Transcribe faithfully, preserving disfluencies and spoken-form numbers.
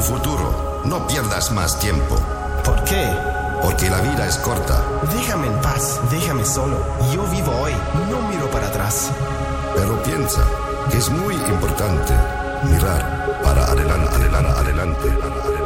futuro. No pierdas más tiempo. ¿Por qué? Porque la vida es corta. Déjame en paz, déjame solo. Yo vivo hoy, no miro para atrás. Pero piensa que es muy importante mirar para adelante, adelante, adelante, adelante.